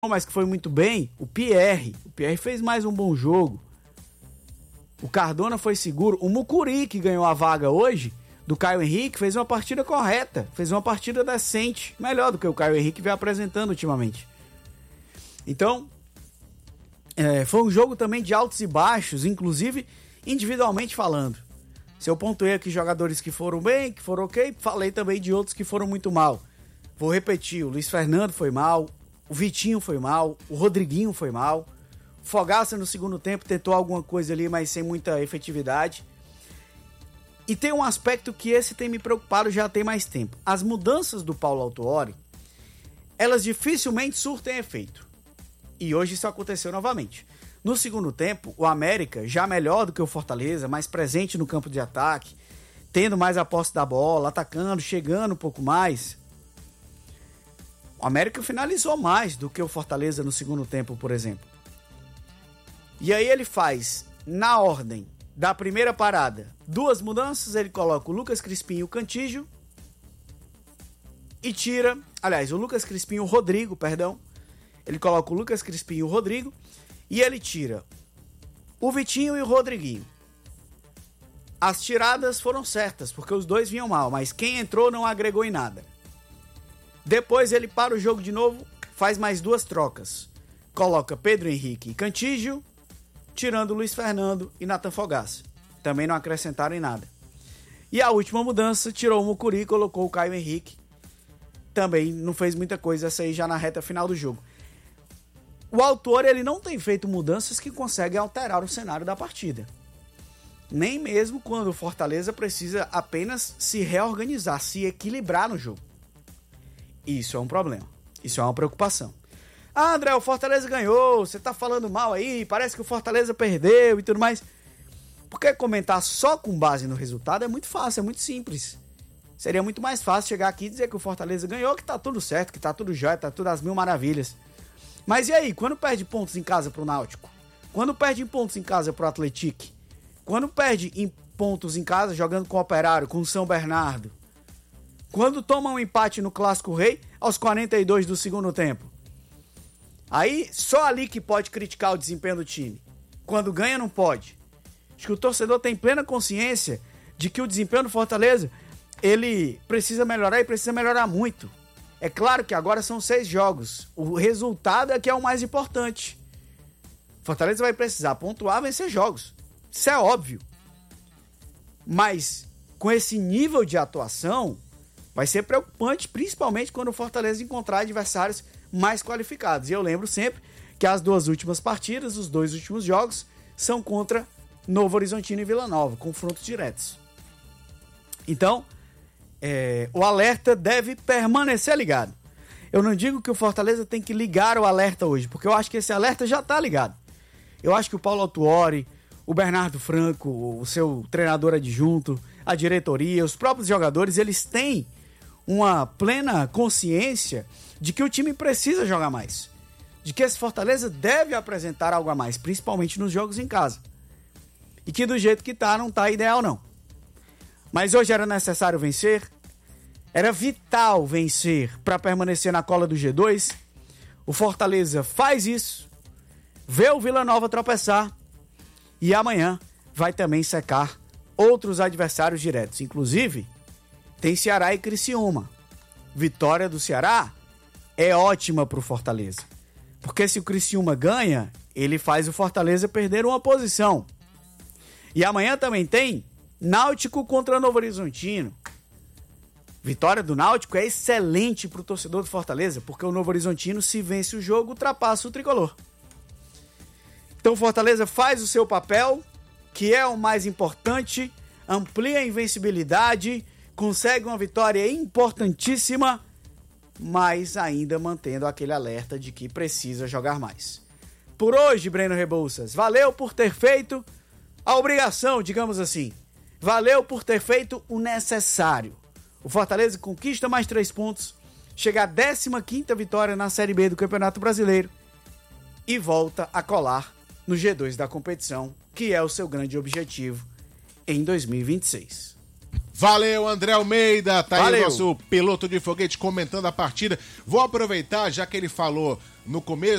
mas que foi muito bem, o Pierre. O Pierre fez mais um bom jogo. O Cardona foi seguro. O Mucuri, que ganhou a vaga hoje, do Caio Henrique, fez uma partida correta. Fez uma partida decente. Melhor do que o Caio Henrique vem apresentando ultimamente. Então, foi um jogo também de altos e baixos, inclusive individualmente falando. Se eu pontuei aqui jogadores que foram bem, que foram ok, falei também de outros que foram muito mal. Vou repetir, o Luiz Fernando foi mal, o Vitinho foi mal, o Rodriguinho foi mal, o Fogaça no segundo tempo tentou alguma coisa ali, mas sem muita efetividade. E tem um aspecto que esse tem me preocupado já tem mais tempo. As mudanças do Paulo Autuori, elas dificilmente surtem efeito. E hoje isso aconteceu novamente. No segundo tempo, o América, já melhor do que o Fortaleza, mais presente no campo de ataque, tendo mais a posse da bola, atacando, chegando um pouco mais. O América finalizou mais do que o Fortaleza no segundo tempo, por exemplo. E aí ele faz, na ordem da primeira parada, 2 mudanças. Ele coloca o Lucas Crispim e o Cantígio. E tira, aliás, o Lucas Crispim e o Rodrigo, perdão. Ele coloca o Lucas Crispim e o Rodrigo. E ele tira o Vitinho e o Rodriguinho. As tiradas foram certas, porque os dois vinham mal, mas quem entrou não agregou em nada. Depois ele para o jogo de novo, faz mais 2 trocas. Coloca Pedro Henrique e Cantígio, tirando Luiz Fernando e Nathan Fogaça. Também não acrescentaram em nada. E a última mudança, tirou o Mucuri e colocou o Caio Henrique. Também não fez muita coisa, essa aí já na reta final do jogo. O Autuori, ele não tem feito mudanças que conseguem alterar o cenário da partida. Nem mesmo quando o Fortaleza precisa apenas se reorganizar, se equilibrar no jogo. Isso é um problema. Isso é uma preocupação. Ah, André, o Fortaleza ganhou, você tá falando mal aí, parece que o Fortaleza perdeu e tudo mais. Porque comentar só com base no resultado é muito fácil, é muito simples. Seria muito mais fácil chegar aqui e dizer que o Fortaleza ganhou, que tá tudo certo, que tá tudo jóia, tá tudo às mil maravilhas. Mas e aí, quando perde pontos em casa pro Náutico? Quando perde pontos em casa pro Atlético? Quando perde em pontos em casa jogando com o Operário, com o São Bernardo? Quando toma um empate no Clássico Rei aos 42 do segundo tempo? Aí, só ali que pode criticar o desempenho do time. Quando ganha, não pode. Acho que o torcedor tem plena consciência de que o desempenho do Fortaleza, ele precisa melhorar e precisa melhorar muito. É claro que agora são 6 jogos. O resultado é que é o mais importante. Fortaleza vai precisar pontuar, vencer jogos. Isso é óbvio. Mas, com esse nível de atuação, vai ser preocupante, principalmente quando o Fortaleza encontrar adversários mais qualificados. E eu lembro sempre que as 2 últimas partidas, os 2 últimos jogos, são contra Novo Horizontino e Vila Nova, confrontos diretos. Então, o alerta deve permanecer ligado. Eu não digo que o Fortaleza tem que ligar o alerta hoje, porque eu acho que esse alerta já está ligado. Eu acho que o Paulo Autuori, o Bernardo Franco, o seu treinador adjunto, a diretoria, os próprios jogadores, eles têm uma plena consciência de que o time precisa jogar mais. De que esse Fortaleza deve apresentar algo a mais, principalmente nos jogos em casa. E que do jeito que tá, não tá ideal não. Mas hoje era necessário vencer, era vital vencer para permanecer na cola do G2. O Fortaleza faz isso, vê o Vila Nova tropeçar e amanhã vai também secar outros adversários diretos. Inclusive, tem Ceará e Criciúma. Vitória do Ceará é ótima para o Fortaleza, porque se o Criciúma ganha, ele faz o Fortaleza perder uma posição. E amanhã também tem Náutico contra Novo Horizontino. Vitória do Náutico é excelente para o torcedor do Fortaleza, porque o Novo Horizontino, se vence o jogo, ultrapassa o tricolor. Então o Fortaleza faz o seu papel, que é o mais importante, amplia a invencibilidade, consegue uma vitória importantíssima, mas ainda mantendo aquele alerta de que precisa jogar mais. Por hoje, Breno Rebouças, valeu por ter feito a obrigação, digamos assim. Valeu por ter feito o necessário. O Fortaleza conquista mais 3 pontos, chega à 15ª vitória na Série B do Campeonato Brasileiro e volta a colar no G2 da competição, que é o seu grande objetivo em 2026. Valeu, André Almeida, tá Valeu. aí o nosso piloto de foguete comentando a partida. Vou aproveitar, já que ele falou no começo